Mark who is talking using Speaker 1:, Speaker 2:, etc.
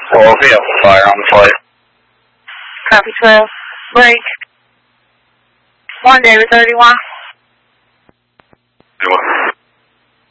Speaker 1: Well, we have a fire on the flight.
Speaker 2: Copy 12. Break. 1 David 31.
Speaker 1: Do what?